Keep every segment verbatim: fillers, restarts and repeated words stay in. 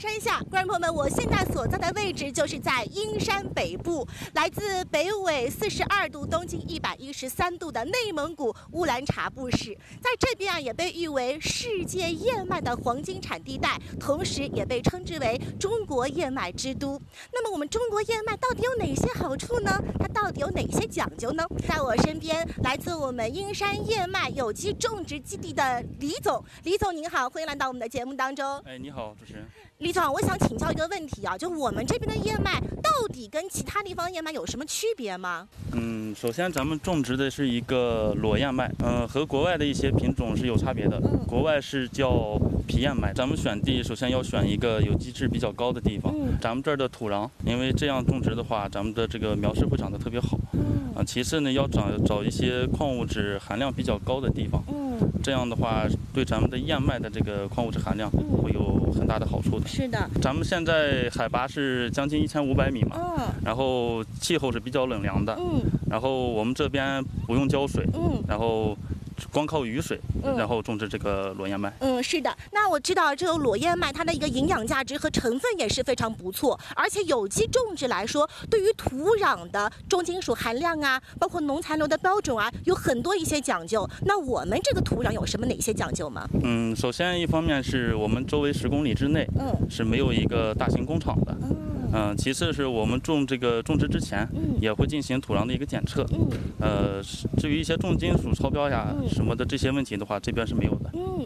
山下，观众朋友们，我现在所在的位置就是在阴山北部，来自北纬四十二度、东经一百一十三度的内蒙古乌兰察布市，在这边啊也被誉为世界燕麦的黄金产地带，同时也被称之为中国燕麦之都。那么我们中国燕麦到底有哪些好处呢？它到底有哪些讲究呢？在我身边，来自我们阴山燕麦有机种植基地的李总，李总您好，欢迎来到我们的节目当中。 哎，你好，主持人。 李总，我想请教一个问题啊，就我们这边的燕麦到底跟其他地方燕麦有什么区别吗？ 嗯，首先咱们种植的是一个裸燕麦，嗯、呃，和国外的一些品种是有差别的。嗯、国外是叫皮燕麦，咱们选地首先要选一个有机质比较高的地方。嗯、咱们这儿的土壤，因为这样种植的话，咱们的这个苗式会长得特别好。嗯、啊，其次呢，要找找一些矿物质含量比较高的地方。嗯，这样的话，对咱们的燕麦的这个矿物质含量会有很大的好处的。 是的， 咱们现在海拔是将近一千五百米嘛，嗯，然后气候是比较冷凉的，嗯，然后我们这边不用浇水，嗯，然后光靠雨水，嗯、然后种植这个裸燕麦。 嗯，是的。那我知道这个裸燕麦它的一个营养价值和成分也是非常不错，而且有机种植来说，对于土壤的重金属含量啊，包括农残留的标准啊，有很多一些讲究。那我们这个土壤有什么哪些讲究吗？ 嗯，首先一方面是我们周围十公里之内，嗯，是没有一个大型工厂的。嗯嗯，其次是我们种这个种植之前，嗯，也会进行土壤的一个检测，嗯，呃，至于一些重金属超标呀、嗯、什么的这些问题的话，这边是没有的。嗯。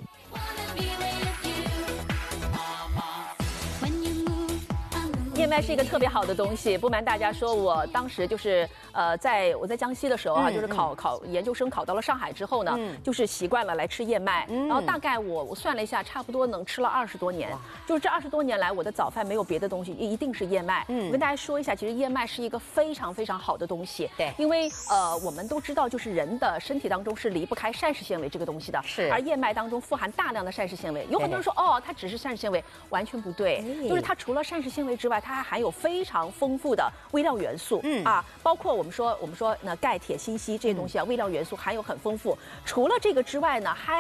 燕麦是一个特别好的东西，不瞒大家说，我当时就是呃，在我在江西的时候啊，嗯、就是考考研究生考到了上海之后呢，嗯、就是习惯了来吃燕麦，嗯、然后大概我我算了一下，差不多能吃了二十多年。就是这二十多年来，我的早饭没有别的东西，一定是燕麦。嗯，我跟大家说一下，其实燕麦是一个非常非常好的东西。对，因为呃，我们都知道，就是人的身体当中是离不开膳食纤维这个东西的。是，而燕麦当中富含大量的膳食纤维。有很多人说，哦，它只是膳食纤维，完全不对，嗯、就是它除了膳食纤维之外，它还含有非常丰富的微量元素，嗯啊，包括我们说我们说呢钙、铁、锌、硒这些东西啊，微量元素含有很丰富。除了这个之外呢，还